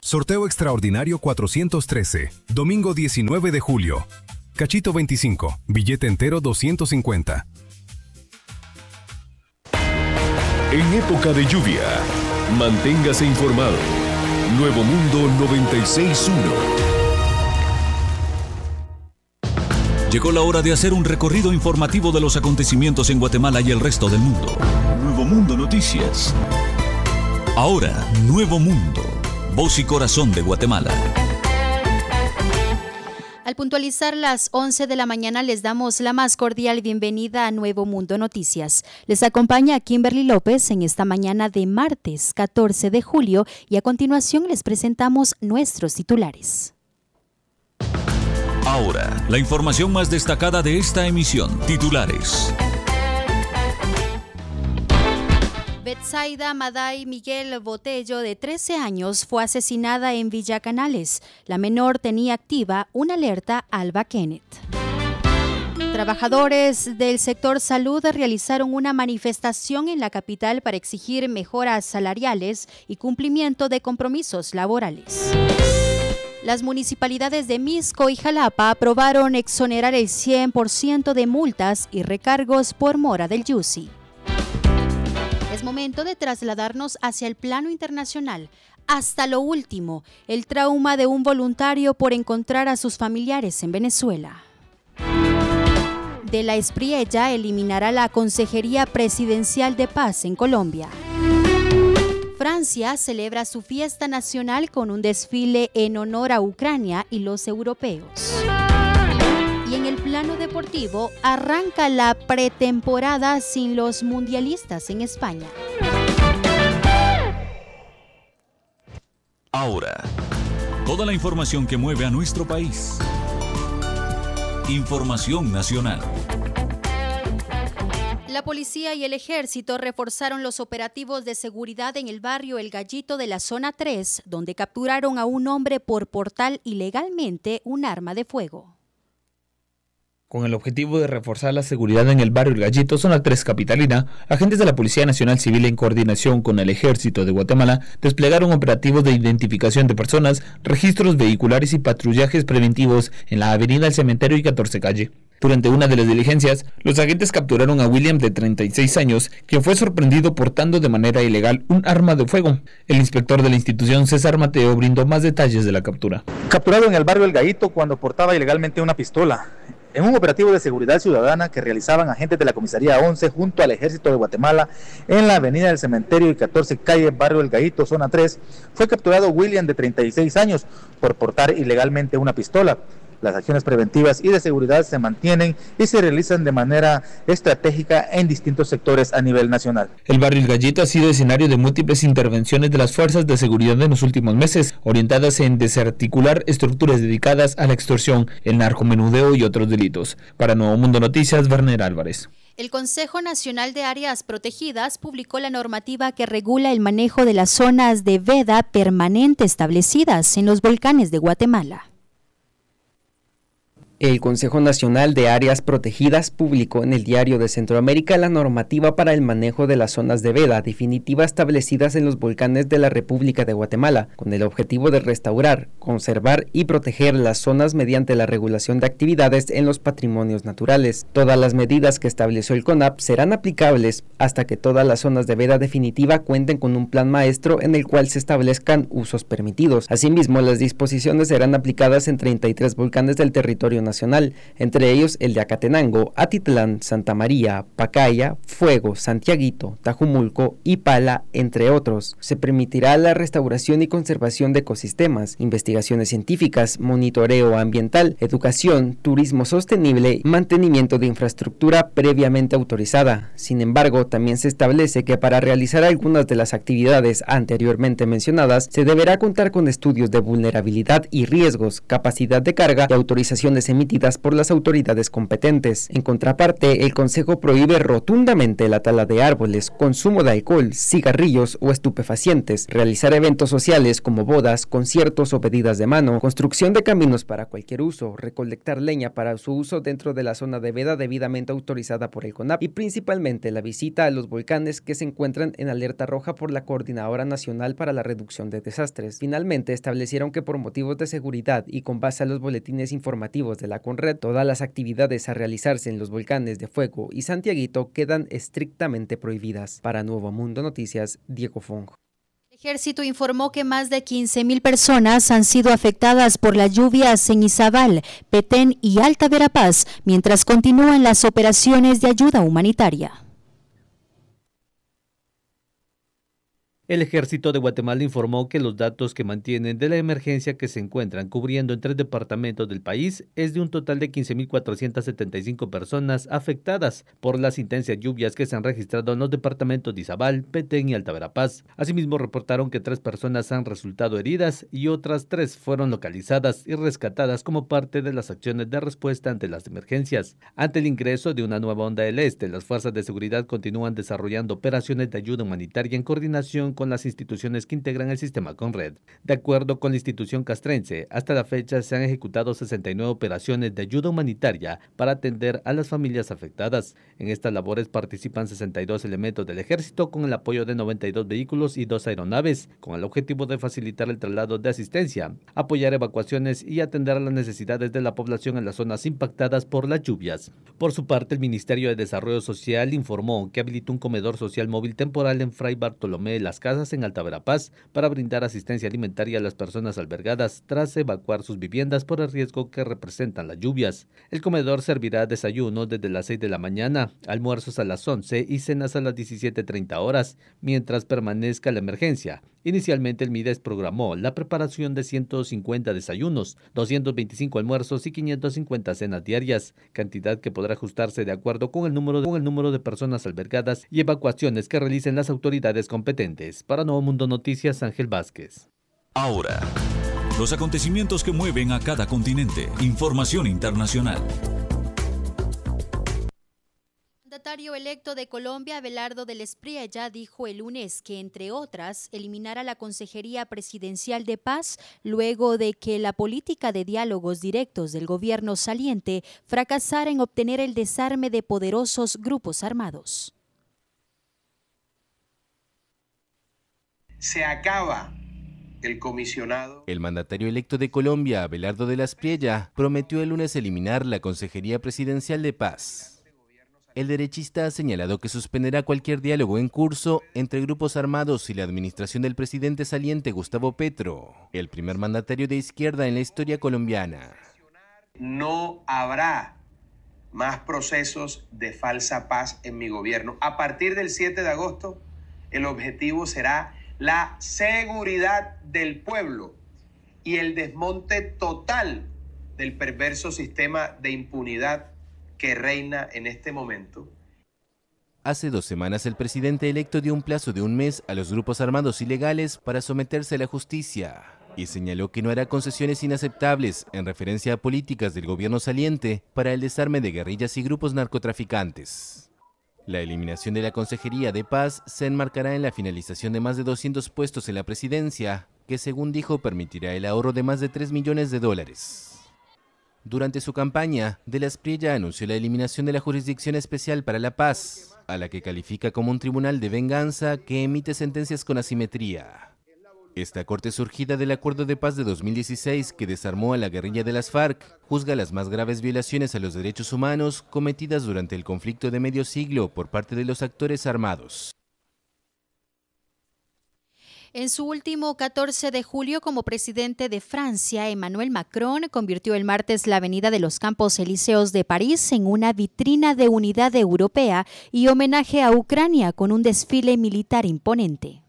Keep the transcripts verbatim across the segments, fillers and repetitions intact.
Sorteo extraordinario cuatrocientos trece, domingo diecinueve de julio. Cachito veinticinco, billete entero doscientos cincuenta. En época de lluvia, manténgase informado. Nuevo Mundo noventa y seis punto uno. Llegó la hora de hacer un recorrido informativo de los acontecimientos en Guatemala y el resto del mundo. Nuevo Mundo Noticias. Ahora, Nuevo Mundo, voz y corazón de Guatemala. Al puntualizar las once de la mañana les damos la más cordial bienvenida a Nuevo Mundo Noticias. Les acompaña Kimberly López en esta mañana de martes catorce de julio y a continuación les presentamos nuestros titulares. Ahora, la información más destacada de esta emisión. Titulares. Betsaida Maday Miguel Botello, de trece años, fue asesinada en Villa Canales. La menor tenía activa una alerta Alba Kenneth. Trabajadores del sector salud realizaron una manifestación en la capital para exigir mejoras salariales y cumplimiento de compromisos laborales. Las municipalidades de Misco y Jalapa aprobaron exonerar el cien por ciento de multas y recargos por mora del Yusi. Es momento de trasladarnos hacia el plano internacional. Hasta lo último, el trauma de un voluntario por encontrar a sus familiares en Venezuela. De la Espriella eliminará la Consejería Presidencial de Paz en Colombia. Francia celebra su fiesta nacional con un desfile en honor a Ucrania y los europeos. Y en el plano deportivo, arranca la pretemporada sin los mundialistas en España. Ahora, toda la información que mueve a nuestro país. Información nacional. La policía y el ejército reforzaron los operativos de seguridad en el barrio El Gallito de la zona tres, donde capturaron a un hombre por portar ilegalmente un arma de fuego. Con el objetivo de reforzar la seguridad en el barrio El Gallito, zona tres capitalina, agentes de la Policía Nacional Civil en coordinación con el Ejército de Guatemala desplegaron operativos de identificación de personas, registros vehiculares y patrullajes preventivos en la avenida El Cementerio y catorce calle. Durante una de las diligencias, los agentes capturaron a William, de treinta y seis años, quien fue sorprendido portando de manera ilegal un arma de fuego. El inspector de la institución, César Mateo, brindó más detalles de la captura. Capturado en el barrio El Gallito cuando portaba ilegalmente una pistola. En un operativo de seguridad ciudadana que realizaban agentes de la Comisaría once junto al Ejército de Guatemala en la avenida del Cementerio y catorce calle, barrio El Gallito, zona tres, fue capturado William, de treinta y seis años, por portar ilegalmente una pistola. Las acciones preventivas y de seguridad se mantienen y se realizan de manera estratégica en distintos sectores a nivel nacional. El barrio El Gallito ha sido escenario de múltiples intervenciones de las fuerzas de seguridad en los últimos meses, orientadas en desarticular estructuras dedicadas a la extorsión, el narcomenudeo y otros delitos. Para Nuevo Mundo Noticias, Werner Álvarez. El Consejo Nacional de Áreas Protegidas publicó la normativa que regula el manejo de las zonas de veda permanente establecidas en los volcanes de Guatemala. El Consejo Nacional de Áreas Protegidas publicó en el Diario de Centroamérica la normativa para el manejo de las zonas de veda definitiva establecidas en los volcanes de la República de Guatemala, con el objetivo de restaurar, conservar y proteger las zonas mediante la regulación de actividades en los patrimonios naturales. Todas las medidas que estableció el CONAP serán aplicables hasta que todas las zonas de veda definitiva cuenten con un plan maestro en el cual se establezcan usos permitidos. Asimismo, las disposiciones serán aplicadas en treinta y tres volcanes del territorio nacional, entre ellos el de Acatenango, Atitlán, Santa María, Pacaya, Fuego, Santiaguito, Tajumulco y Pala, entre otros. Se permitirá la restauración y conservación de ecosistemas, investigaciones científicas, monitoreo ambiental, educación, turismo sostenible y mantenimiento de infraestructura previamente autorizada. Sin embargo, también se establece que para realizar algunas de las actividades anteriormente mencionadas, se deberá contar con estudios de vulnerabilidad y riesgos, capacidad de carga y autorizaciones en emitidas por las autoridades competentes. En contraparte, el Consejo prohíbe rotundamente la tala de árboles, consumo de alcohol, cigarrillos o estupefacientes, realizar eventos sociales como bodas, conciertos o pedidas de mano, construcción de caminos para cualquier uso, recolectar leña para su uso dentro de la zona de veda debidamente autorizada por el CONAP y principalmente la visita a los volcanes que se encuentran en alerta roja por la Coordinadora Nacional para la Reducción de Desastres. Finalmente, establecieron que por motivos de seguridad y con base a los boletines informativos de la CONRED, todas las actividades a realizarse en los volcanes de Fuego y Santiaguito quedan estrictamente prohibidas. Para Nuevo Mundo Noticias, Diego Fong. El Ejército informó que más de quince mil personas han sido afectadas por las lluvias en Izabal, Petén y Alta Verapaz, mientras continúan las operaciones de ayuda humanitaria. El Ejército de Guatemala informó que los datos que mantienen de la emergencia que se encuentran cubriendo en tres departamentos del país es de un total de quince mil cuatrocientas setenta y cinco personas afectadas por las intensas lluvias que se han registrado en los departamentos de Izabal, Petén y Alta Verapaz. Asimismo, reportaron que tres personas han resultado heridas y otras tres fueron localizadas y rescatadas como parte de las acciones de respuesta ante las emergencias. Ante el ingreso de una nueva onda del este, las fuerzas de seguridad continúan desarrollando operaciones de ayuda humanitaria en coordinación con las instituciones que integran el sistema CONRED. De acuerdo con la institución castrense, hasta la fecha se han ejecutado sesenta y nueve operaciones de ayuda humanitaria para atender a las familias afectadas. En estas labores participan sesenta y dos elementos del ejército con el apoyo de noventa y dos vehículos y dos aeronaves, con el objetivo de facilitar el traslado de asistencia, apoyar evacuaciones y atender a las necesidades de la población en las zonas impactadas por las lluvias. Por su parte, el Ministerio de Desarrollo Social informó que habilitó un comedor social móvil temporal en Fray Bartolomé de las Casas en Alta Verapaz para brindar asistencia alimentaria a las personas albergadas tras evacuar sus viviendas por el riesgo que representan las lluvias. El comedor servirá desayuno desde las seis de la mañana, almuerzos a las once y cenas a las diecisiete treinta horas, mientras permanezca la emergencia. Inicialmente el MIDES programó la preparación de ciento cincuenta desayunos, doscientos veinticinco almuerzos y quinientas cincuenta cenas diarias, cantidad que podrá ajustarse de acuerdo con el número de, con el número de personas albergadas y evacuaciones que realicen las autoridades competentes. Para Nuevo Mundo Noticias, Ángel Vázquez. Ahora, los acontecimientos que mueven a cada continente. Información internacional. El mandatario electo de Colombia, Abelardo del Espriella, dijo el lunes que, entre otras, eliminará la Consejería Presidencial de Paz luego de que la política de diálogos directos del gobierno saliente fracasara en obtener el desarme de poderosos grupos armados. Se acaba el comisionado. El mandatario electo de Colombia, Abelardo del Espriella, prometió el lunes eliminar la Consejería Presidencial de Paz. El derechista ha señalado que suspenderá cualquier diálogo en curso entre grupos armados y la administración del presidente saliente Gustavo Petro, el primer mandatario de izquierda en la historia colombiana. No habrá más procesos de falsa paz en mi gobierno. A partir del siete de agosto, el objetivo será la seguridad del pueblo y el desmonte total del perverso sistema de impunidad que reina en este momento. Hace dos semanas el presidente electo dio un plazo de un mes a los grupos armados ilegales para someterse a la justicia y señaló que no hará concesiones inaceptables en referencia a políticas del gobierno saliente para el desarme de guerrillas y grupos narcotraficantes. La eliminación de la Consejería de Paz se enmarcará en la finalización de más de doscientos puestos en la presidencia, que según dijo permitirá el ahorro de más de tres millones de dólares. Durante su campaña, de la Espriella anunció la eliminación de la Jurisdicción Especial para la Paz, a la que califica como un tribunal de venganza que emite sentencias con asimetría. Esta corte surgida del Acuerdo de Paz de dos mil dieciséis, que desarmó a la guerrilla de las FARC, juzga las más graves violaciones a los derechos humanos cometidas durante el conflicto de medio siglo por parte de los actores armados. En su último catorce de julio como presidente de Francia, Emmanuel Macron convirtió el martes la Avenida de los Campos Elíseos de París en una vitrina de unidad europea y homenaje a Ucrania con un desfile militar imponente.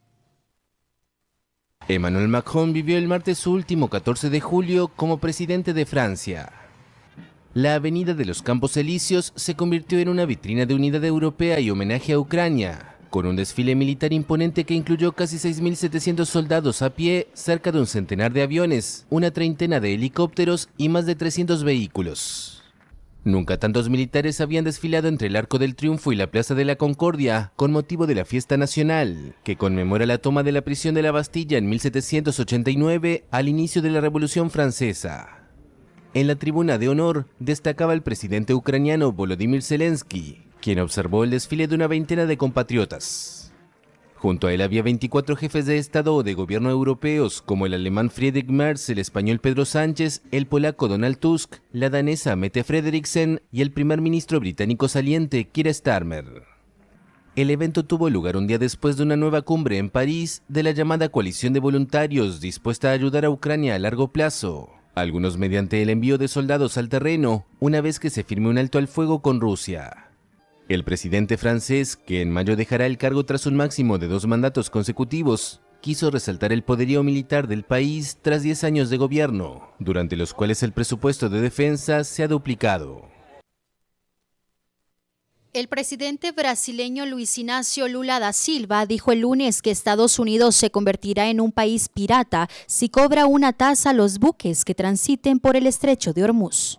Emmanuel Macron vivió el martes su último catorce de julio como presidente de Francia. La Avenida de los Campos Elíseos se convirtió en una vitrina de unidad europea y homenaje a Ucrania, con un desfile militar imponente que incluyó casi seis mil setecientos soldados a pie, cerca de un centenar de aviones, una treintena de helicópteros y más de trescientos vehículos. Nunca tantos militares habían desfilado entre el Arco del Triunfo y la Plaza de la Concordia con motivo de la fiesta nacional, que conmemora la toma de la prisión de la Bastilla en mil setecientos ochenta y nueve al inicio de la Revolución Francesa. En la tribuna de honor destacaba el presidente ucraniano Volodymyr Zelensky, quien observó el desfile de una veintena de compatriotas. Junto a él había veinticuatro jefes de Estado o de gobierno europeos, como el alemán Friedrich Merz, el español Pedro Sánchez, el polaco Donald Tusk, la danesa Mette Frederiksen y el primer ministro británico saliente Keir Starmer. El evento tuvo lugar un día después de una nueva cumbre en París de la llamada coalición de voluntarios dispuesta a ayudar a Ucrania a largo plazo, algunos mediante el envío de soldados al terreno, una vez que se firme un alto al fuego con Rusia. El presidente francés, que en mayo dejará el cargo tras un máximo de dos mandatos consecutivos, quiso resaltar el poderío militar del país tras diez años de gobierno, durante los cuales el presupuesto de defensa se ha duplicado. El presidente brasileño Luis Inácio Lula da Silva dijo el lunes que Estados Unidos se convertirá en un país pirata si cobra una tasa a los buques que transiten por el estrecho de Hormuz.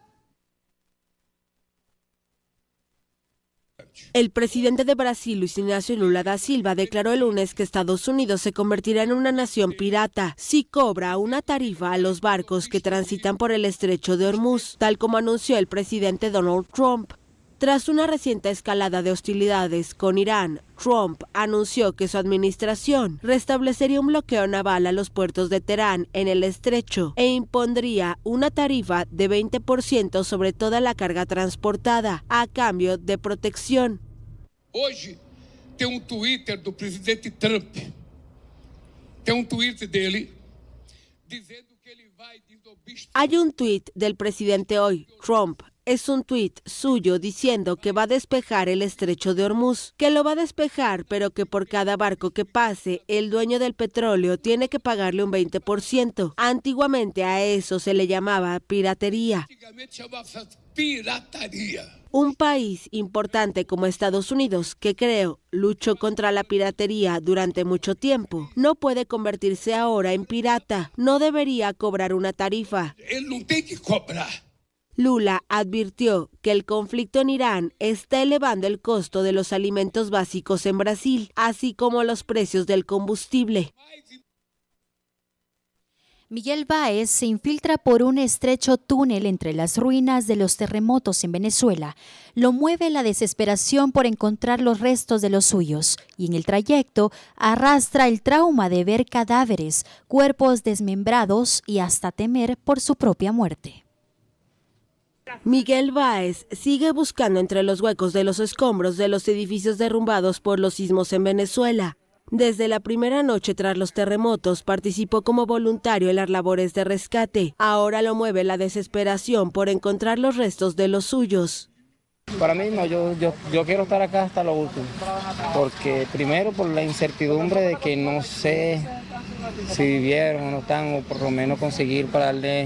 El presidente de Brasil, Luis Inácio Lula da Silva, declaró el lunes que Estados Unidos se convertirá en una nación pirata si cobra una tarifa a los barcos que transitan por el estrecho de Hormuz, tal como anunció el presidente Donald Trump. Tras una reciente escalada de hostilidades con Irán, Trump anunció que su administración restablecería un bloqueo naval a los puertos de Teherán en el estrecho e impondría una tarifa de veinte por ciento sobre toda la carga transportada a cambio de protección. Hoy tem um Twitter do presidente Trump. Tem um Twitter dele dizendo que ele vai desobedecer. Hay un tuit del presidente hoy, Trump. Es un tuit suyo diciendo que va a despejar el estrecho de Hormuz, que lo va a despejar, pero que por cada barco que pase, el dueño del petróleo tiene que pagarle un veinte por ciento. Antiguamente a eso se le llamaba piratería. Un país importante como Estados Unidos, que creo luchó contra la piratería durante mucho tiempo, no puede convertirse ahora en pirata. No debería cobrar una tarifa. Él no tiene que cobrar. Lula advirtió que el conflicto en Irán está elevando el costo de los alimentos básicos en Brasil, así como los precios del combustible. Miguel Báez se infiltra por un estrecho túnel entre las ruinas de los terremotos en Venezuela. Lo mueve la desesperación por encontrar los restos de los suyos y en el trayecto arrastra el trauma de ver cadáveres, cuerpos desmembrados y hasta temer por su propia muerte. Miguel Báez sigue buscando entre los huecos de los escombros de los edificios derrumbados por los sismos en Venezuela. Desde la primera noche tras los terremotos participó como voluntario en las labores de rescate. Ahora lo mueve la desesperación por encontrar los restos de los suyos. Para mí no, yo, yo, yo quiero estar acá hasta lo último, porque primero por la incertidumbre de que no sé si vivieron o no están, o por lo menos conseguir para darle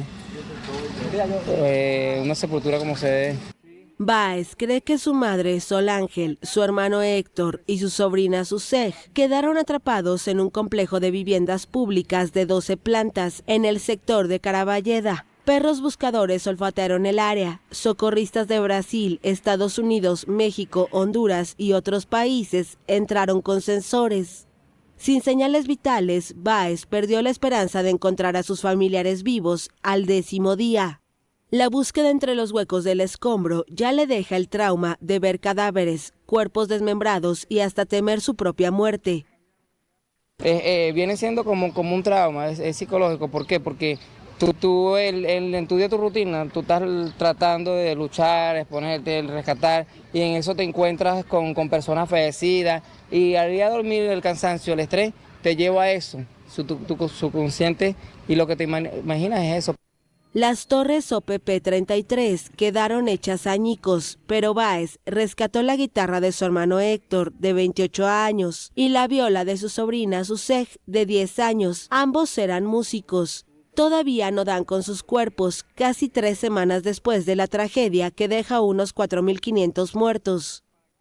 Eh, una sepultura como se debe. Báez cree que su madre Sol Ángel, su hermano Héctor y su sobrina Susej quedaron atrapados en un complejo de viviendas públicas de doce plantas en el sector de Caraballeda. Perros buscadores olfatearon el área. Socorristas de Brasil, Estados Unidos, México, Honduras y otros países entraron con sensores. Sin señales vitales, Báez perdió la esperanza de encontrar a sus familiares vivos al décimo día. La búsqueda entre los huecos del escombro ya le deja el trauma de ver cadáveres, cuerpos desmembrados y hasta temer su propia muerte. Eh, eh, viene siendo como, como un trauma, es, es psicológico. ¿Por qué? Porque tú, tú el, el, en tu día, tu rutina, tú estás tratando de luchar, exponerte, rescatar, y en eso te encuentras con, con personas fallecidas, y al día de dormir el cansancio, el estrés, te lleva a eso, su, tu, tu subconsciente, y lo que te imaginas es eso. Las torres O P P treinta y tres quedaron hechas añicos, pero Báez rescató la guitarra de su hermano Héctor, de veintiocho años, y la viola de su sobrina Susej, de diez años. Ambos eran músicos. Todavía no dan con sus cuerpos, casi tres semanas después de la tragedia que deja unos cuatro mil quinientos muertos.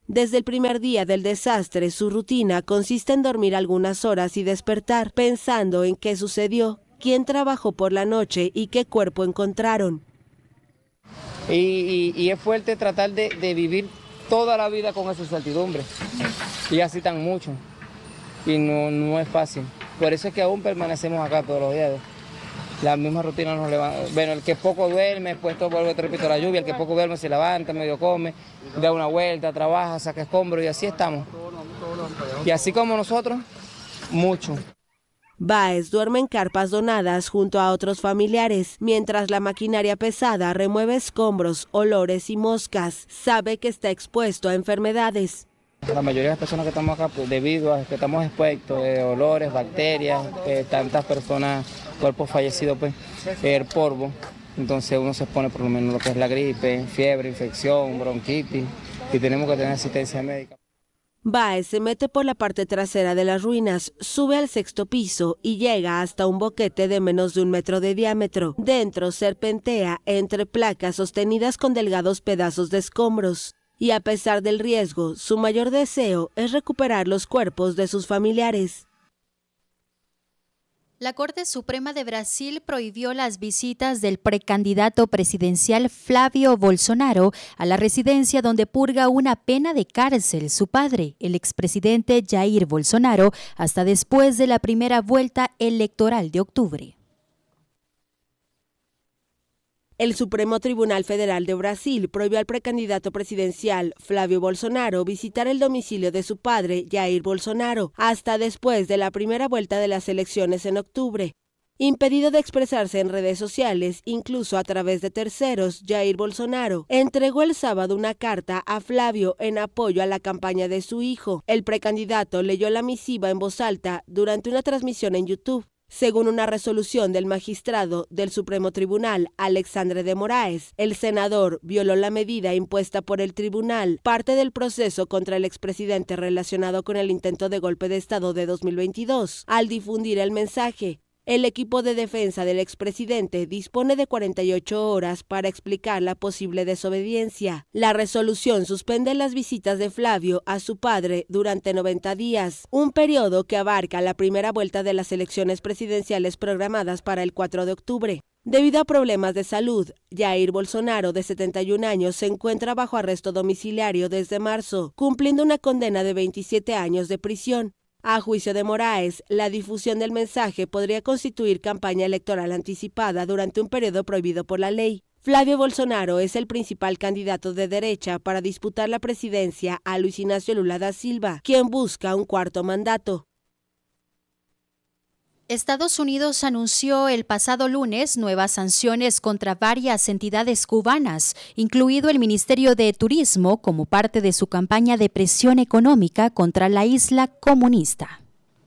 Desde el primer día del desastre, su rutina consiste en dormir algunas horas y despertar, pensando en qué sucedió, quién trabajó por la noche y qué cuerpo encontraron. Y, y, y es fuerte tratar de, de vivir toda la vida con esa incertidumbre. Y así tan mucho. Y no, no es fácil. Por eso es que aún permanecemos acá todos los días. La misma rutina nos levanta. Bueno, el que poco duerme, después todo vuelve, te repito, la lluvia. El que poco duerme se levanta, medio come, da una vuelta, trabaja, saca escombros y así estamos. Y así como nosotros, mucho. Báez duerme en carpas donadas junto a otros familiares, mientras la maquinaria pesada remueve escombros, olores y moscas. Sabe que está expuesto a enfermedades. La mayoría de las personas que estamos acá, pues, debido a que estamos expuestos de olores, bacterias, eh, tantas personas, cuerpos fallecidos, pues, el polvo. Entonces uno se expone por lo menos lo que es la gripe, fiebre, infección, bronquitis, y tenemos que tener asistencia médica. Báez se mete por la parte trasera de las ruinas, sube al sexto piso y llega hasta un boquete de menos de un metro de diámetro. Dentro serpentea entre placas sostenidas con delgados pedazos de escombros. Y a pesar del riesgo, su mayor deseo es recuperar los cuerpos de sus familiares. La Corte Suprema de Brasil prohibió las visitas del precandidato presidencial Flávio Bolsonaro a la residencia donde purga una pena de cárcel su padre, el expresidente Jair Bolsonaro, hasta después de la primera vuelta electoral de octubre. El Supremo Tribunal Federal de Brasil prohibió al precandidato presidencial Flávio Bolsonaro visitar el domicilio de su padre, Jair Bolsonaro, hasta después de la primera vuelta de las elecciones en octubre. Impedido de expresarse en redes sociales, incluso a través de terceros, Jair Bolsonaro entregó el sábado una carta a Flávio en apoyo a la campaña de su hijo. El precandidato leyó la misiva en voz alta durante una transmisión en YouTube. Según una resolución del magistrado del Supremo Tribunal, Alexandre de Moraes, el senador violó la medida impuesta por el tribunal, parte del proceso contra el expresidente relacionado con el intento de golpe de Estado de dos mil veintidós, al difundir el mensaje. El equipo de defensa del expresidente dispone de cuarenta y ocho horas para explicar la posible desobediencia. La resolución suspende las visitas de Flávio a su padre durante noventa días, un periodo que abarca la primera vuelta de las elecciones presidenciales programadas para el cuatro de octubre. Debido a problemas de salud, Jair Bolsonaro, de setenta y un años, se encuentra bajo arresto domiciliario desde marzo, cumpliendo una condena de veintisiete años de prisión. A juicio de Moraes, la difusión del mensaje podría constituir campaña electoral anticipada durante un periodo prohibido por la ley. Flávio Bolsonaro es el principal candidato de derecha para disputar la presidencia a Luis Ignacio Lula da Silva, quien busca un cuarto mandato. Estados Unidos anunció el pasado lunes nuevas sanciones contra varias entidades cubanas, incluido el Ministerio de Turismo, como parte de su campaña de presión económica contra la isla comunista.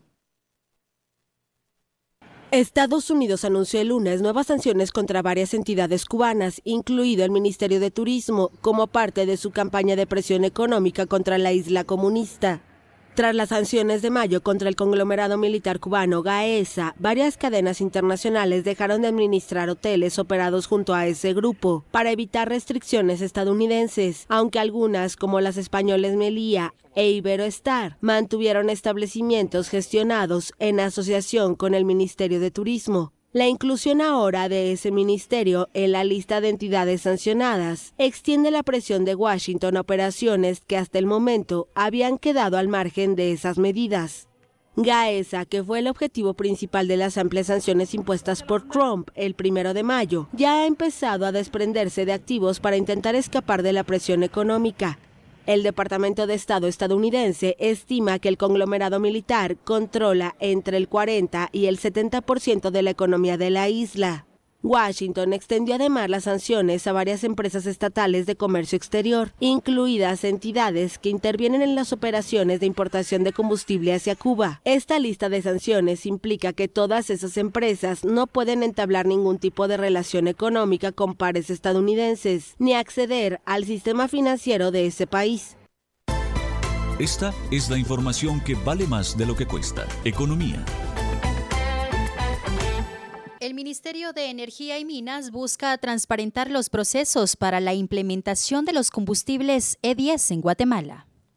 Estados Unidos anunció el lunes nuevas sanciones contra varias entidades cubanas, incluido el Ministerio de Turismo, como parte de su campaña de presión económica contra la isla comunista. Tras las sanciones de mayo contra el conglomerado militar cubano Gaesa, varias cadenas internacionales dejaron de administrar hoteles operados junto a ese grupo para evitar restricciones estadounidenses, aunque algunas, como las españoles Meliá e Iberoestar, mantuvieron establecimientos gestionados en asociación con el Ministerio de Turismo. La inclusión ahora de ese ministerio en la lista de entidades sancionadas extiende la presión de Washington a operaciones que hasta el momento habían quedado al margen de esas medidas. Gaesa, que fue el objetivo principal de las amplias sanciones impuestas por Trump el primero de mayo, ya ha empezado a desprenderse de activos para intentar escapar de la presión económica. El Departamento de Estado estadounidense estima que el conglomerado militar controla entre el cuarenta y el setenta por ciento de la economía de la isla. Washington extendió además las sanciones a varias empresas estatales de comercio exterior, incluidas entidades que intervienen en las operaciones de importación de combustible hacia Cuba. Esta lista de sanciones implica que todas esas empresas no pueden entablar ningún tipo de relación económica con pares estadounidenses, ni acceder al sistema financiero de ese país. Esta es la información que vale más de lo que cuesta. Economía. El Ministerio de Energía y Minas busca transparentar los procesos para la implementación de los combustibles E diez en Guatemala.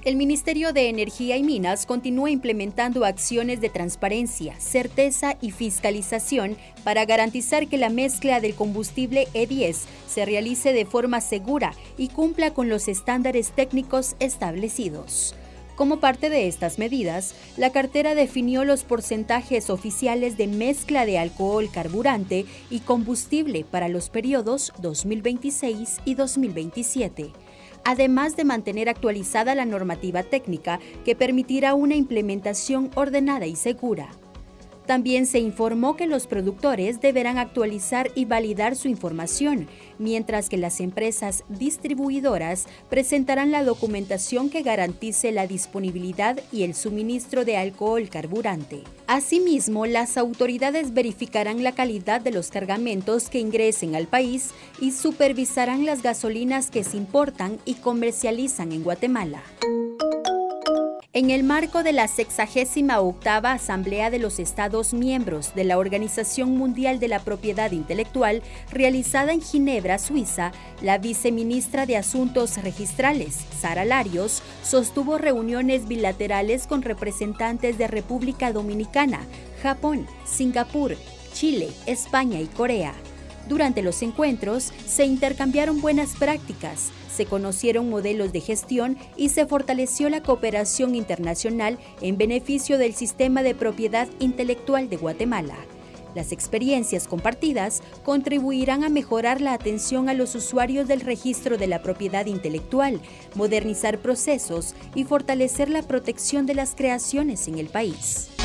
El Ministerio de Energía y Minas continúa implementando acciones de transparencia, certeza y fiscalización para garantizar que la mezcla del combustible E diez se realice de forma segura y cumpla con los estándares técnicos establecidos. Como parte de estas medidas, la cartera definió los porcentajes oficiales de mezcla de alcohol carburante y combustible para los periodos dos mil veintiséis y dos mil veintisiete. Además de mantener actualizada la normativa técnica que permitirá una implementación ordenada y segura. También se informó que los productores deberán actualizar y validar su información, mientras que las empresas distribuidoras presentarán la documentación que garantice la disponibilidad y el suministro de alcohol carburante. Asimismo, las autoridades verificarán la calidad de los cargamentos que ingresen al país y supervisarán las gasolinas que se importan y comercializan en Guatemala. En el marco de la sexagésima octava Asamblea de los Estados Miembros de la Organización Mundial de la Propiedad Intelectual, realizada en Ginebra, Suiza, la viceministra de Asuntos Registrales, Sara Larios, sostuvo reuniones bilaterales con representantes de República Dominicana, Japón, Singapur, Chile, España y Corea. Durante los encuentros se intercambiaron buenas prácticas, se conocieron modelos de gestión y se fortaleció la cooperación internacional en beneficio del sistema de propiedad intelectual de Guatemala. Las experiencias compartidas contribuirán a mejorar la atención a los usuarios del registro de la propiedad intelectual, modernizar procesos y fortalecer la protección de las creaciones en el país.